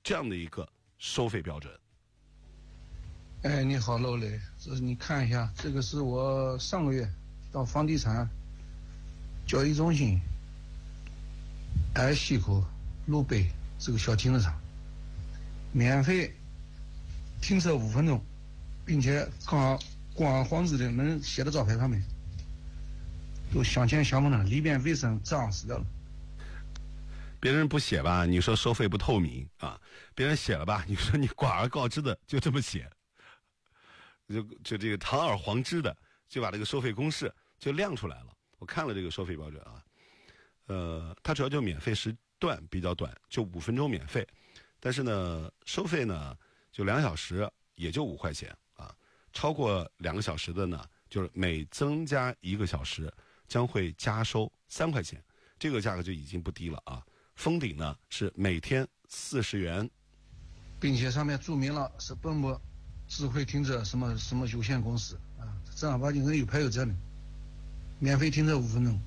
这样的一个收费标准。 哎，你好，楼雷，这是你看一下，这个是我上个月到房地产交易中心爱溪口路北这个小停车场，免费停车5分钟，并且光黄字的能写的招牌上面都镶嵌小门了，里边卫生脏死掉了。 别人不写吧，你说收费不透明啊；别人写了吧，你说你广而告之的就这么写，就这个堂而皇之的就把这个收费公式就亮出来了。我看了这个收费标准啊，它主要就免费时段比较短，就5分钟免费，但是呢，收费呢就2小时也就5块钱啊，超过2个小时的呢，就是每增加1个小时将会加收3块钱，这个价格就已经不低了啊。封顶呢是每天40元， 并且上面注明了是本木智慧停车什么什么有限公司啊，正儿八经人有牌有责的，免费停车5分钟。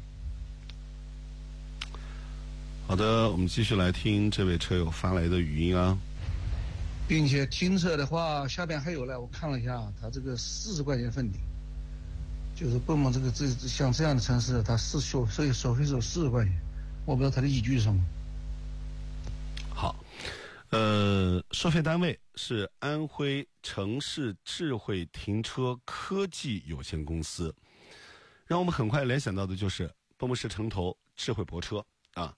好的，我们继续来听这位车友发来的语音啊。 并且停车的话，下边还有呢，我看了一下，他这个40块钱封顶，就是本木这像这样的城市，它是收费是40块钱，我不知道它的依据是什么。 好，收费单位是安徽城市智慧停车科技有限公司，让我们很快联想到的就是蚌埠市城投智慧泊车啊。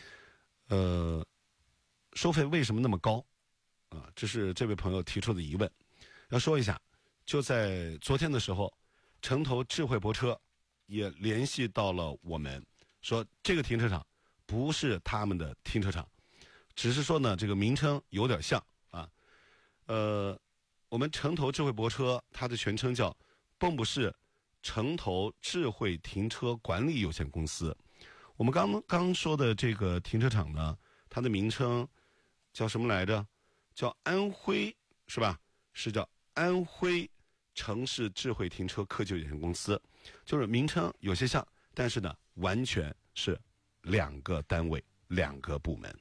收费为什么那么高啊？这是这位朋友提出的疑问。要说一下，就在昨天的时候，城投智慧泊车也联系到了我们，说这个停车场不是他们的停车场，只是说呢这个名称有点像啊。我们城投智慧泊车它的全称叫蚌埠市城投智慧停车管理有限公司。我们刚说的这个停车场呢，它的名称叫什么来着？叫安徽，是吧？是叫安徽城市智慧停车科技有限公司，就是名称有些像，但是呢，完全是2个单位、2个部门。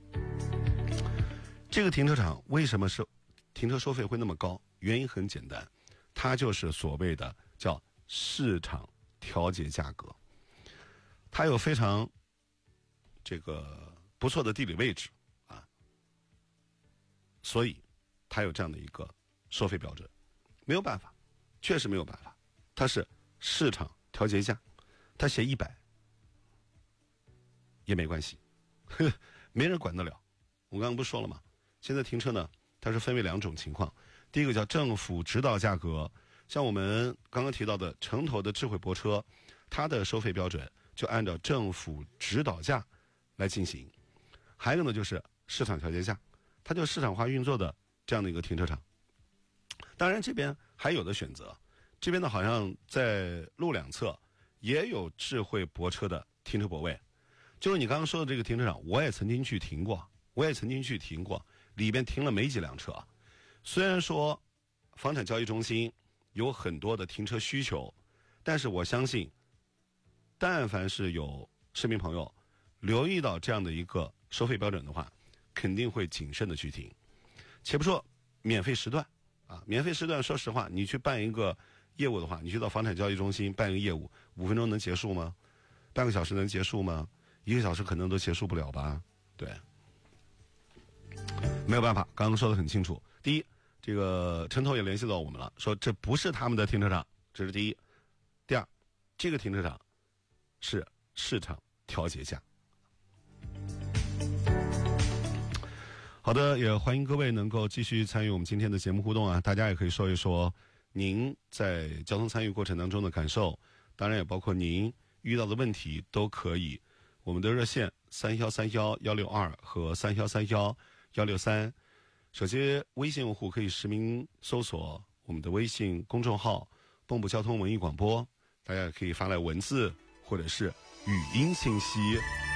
这个停车场为什么是停车收费会那么高？原因很简单，它就是所谓的叫市场调节价格。它有非常这个不错的地理位置啊，所以它有这样的一个收费标准。没有办法，确实没有办法，它是市场调节价，它写100也没关系，没人管得了。我刚刚不是说了吗？现在停车呢，它是分为2种情况。第一个叫政府指导价格，像我们刚刚提到的城投的智慧泊车，它的收费标准就按照政府指导价来进行。还有呢就是市场调节价，它就市场化运作的这样的一个停车场。当然这边还有的选择，这边呢好像在路2侧也有智慧泊车的停车泊位，就是你刚刚说的这个停车场，我也曾经去停过，里边停了没几辆车。虽然说房产交易中心有很多的停车需求，但是我相信但凡是有市民朋友留意到这样的一个收费标准的话，肯定会谨慎的去停。且不说免费时段啊，免费时段说实话，你去办一个业务的话，你去到房产交易中心办一个业务，5分钟能结束吗？半个小时能结束吗？1个小时可能都结束不了吧。对，没有办法，刚刚说的很清楚。第一，这个城投也联系到我们了，说这不是他们的停车场，这是第一。第二，这个停车场是市场调节价。好的，也欢迎各位能够继续参与我们今天的节目互动啊！大家也可以说一说您在交通参与过程当中的感受，当然也包括您遇到的问题都可以。我们的热线3131-162和3131-163，手机微信用户可以实名搜索我们的微信公众号蚌埠交通文艺广播，大家也可以发来文字或者是语音信息。